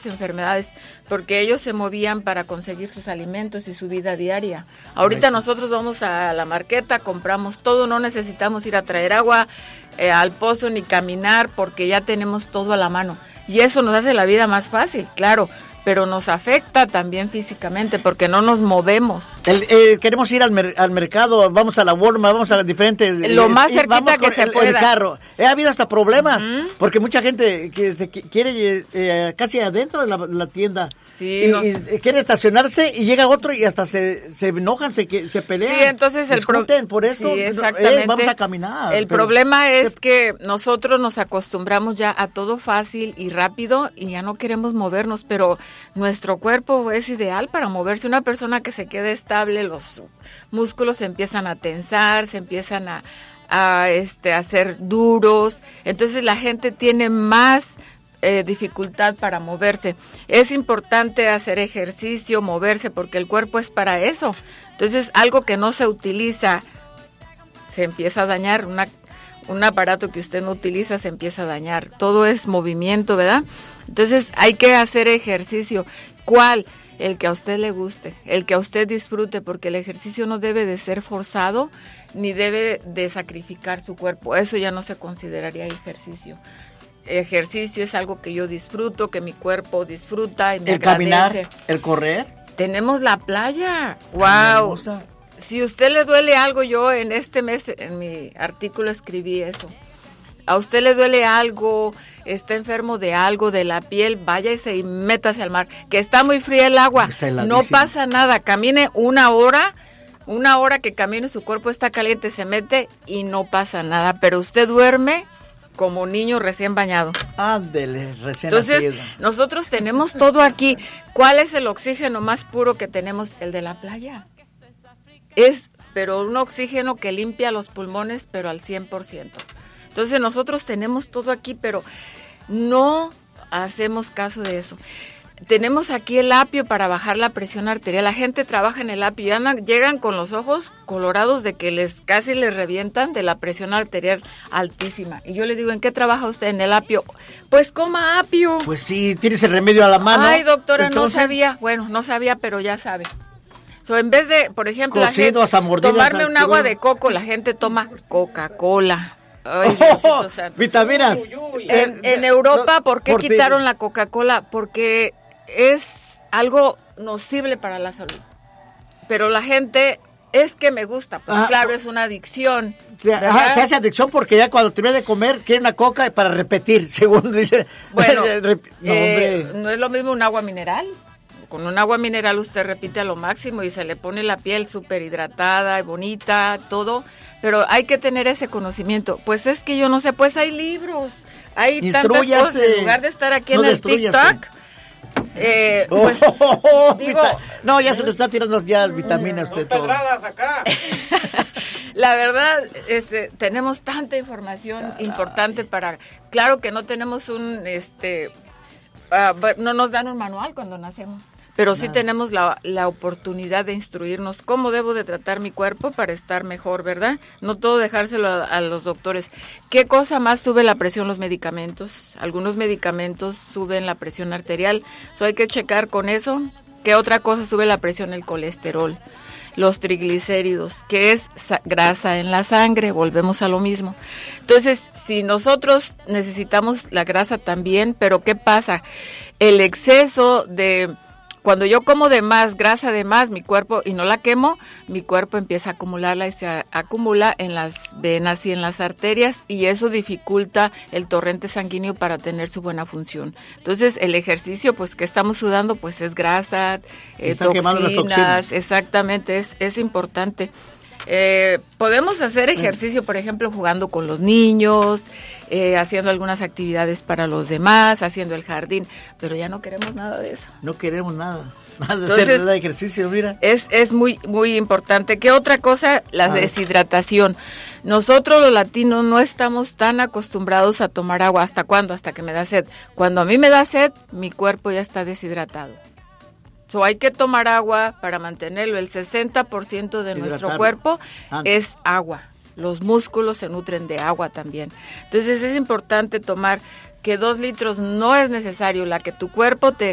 muchas enfermedades, porque ellos se movían para conseguir sus alimentos y su vida diaria. Ahorita nosotros vamos a la marqueta, compramos todo, no necesitamos ir a traer agua al pozo ni caminar, porque ya tenemos todo a la mano. Y eso nos hace la vida más fácil, claro, pero nos afecta también físicamente porque no nos movemos. Queremos ir al mercado, vamos a la Walmart, vamos a las diferentes... Lo más cerquita que se pueda. El carro. Ha habido hasta problemas, porque mucha gente que se quiere casi adentro de la tienda. Sí, y quiere estacionarse y llega otro y hasta se enojan, se pelean. Sí, entonces discuten, por eso sí, exactamente. Vamos a caminar. El problema es que nosotros nos acostumbramos ya a todo fácil y rápido y ya no queremos movernos, pero nuestro cuerpo es ideal para moverse. Una persona que se quede estable, los músculos se empiezan a tensar, se empiezan a hacer duros, entonces la gente tiene más dificultad para moverse. Es importante hacer ejercicio, moverse, porque el cuerpo es para eso. Entonces, algo que no se utiliza se empieza a dañar, un aparato que usted no utiliza se empieza a dañar. Todo es movimiento, ¿verdad? Entonces, hay que hacer ejercicio. ¿Cuál? El que a usted le guste, el que a usted disfrute, porque el ejercicio no debe de ser forzado, ni debe de sacrificar su cuerpo. Eso ya no se consideraría ejercicio. Ejercicio es algo que yo disfruto, que mi cuerpo disfruta y me agradece. Caminar, el correr. Tenemos la playa. ¡Wow! Si usted le duele algo, yo en este mes, en mi artículo escribí eso. A usted le duele algo, está enfermo de algo, de la piel, váyase y métase al mar. Que está muy fría el agua, no pasa nada. Camine una hora que camine, su cuerpo está caliente, se mete y no pasa nada. Pero usted duerme como niño recién bañado. Ándele, recién Entonces, nacido. nosotros tenemos todo aquí. ¿Cuál es el oxígeno más puro que tenemos? El de la playa. Pero un oxígeno que limpia los pulmones, pero al 100%. Entonces, nosotros tenemos todo aquí, pero no hacemos caso de eso. Tenemos aquí el apio para bajar la presión arterial. La gente trabaja en el apio y llegan con los ojos colorados de que casi les revientan de la presión arterial altísima. Y yo le digo, ¿en qué trabaja usted? En el apio. Pues coma apio. Pues sí, tienes el remedio a la mano. Ay, doctora, entonces, no sabía. Bueno, no sabía, pero ya sabe. En vez de, por ejemplo, tomarme un agua de coco, la gente toma Coca-Cola. Ay, vitaminas. En Europa, ¿por qué quitaron la Coca-Cola? Porque es algo nocible para la salud. Pero la gente, es que me gusta. Pues claro, es una adicción. Se hace adicción porque ya cuando termina de comer quiere una coca para repetir, según dice. Bueno, no es lo mismo un agua mineral. Con un agua mineral usted repite a lo máximo y se le pone la piel súper hidratada y bonita, todo. Pero hay que tener ese conocimiento. Pues es que yo no sé, pues hay libros, hay tantas cosas. En lugar de estar aquí en el TikTok, pues, digo... No, ya se le está tirando ya vitaminas usted todo. Acá. La verdad, tenemos tanta información importante para... Claro que no tenemos no nos dan un manual cuando nacemos. Pero sí tenemos la oportunidad de instruirnos cómo debo de tratar mi cuerpo para estar mejor, ¿verdad? No todo dejárselo a los doctores. ¿Qué cosa más sube la presión? Los medicamentos. Algunos medicamentos suben la presión arterial. Hay que checar con eso. ¿Qué otra cosa sube la presión? El colesterol. Los triglicéridos, que es grasa en la sangre, volvemos a lo mismo. Entonces, si nosotros necesitamos la grasa también, pero ¿qué pasa? El exceso de... Cuando yo como de más, grasa de más, mi cuerpo, y no la quemo, mi cuerpo empieza a acumularla y se acumula en las venas y en las arterias, y eso dificulta el torrente sanguíneo para tener su buena función. Entonces, el ejercicio, pues, que estamos sudando, pues, es grasa, toxinas, exactamente, es importante. Podemos hacer ejercicio, por ejemplo, jugando con los niños, haciendo algunas actividades para los demás, haciendo el jardín, pero ya no queremos nada de eso. No queremos nada. Entonces, hacer ejercicio, mira. Es muy, muy importante. ¿Qué otra cosa? La deshidratación. Nosotros los latinos no estamos tan acostumbrados a tomar agua. ¿Hasta cuándo? Hasta que me da sed. Cuando a mí me da sed, mi cuerpo ya está deshidratado. Hay que tomar agua para mantenerlo. El 60% de nuestro cuerpo es agua. Los músculos se nutren de agua también. Entonces es importante tomar que 2 litros no es necesario. La que tu cuerpo te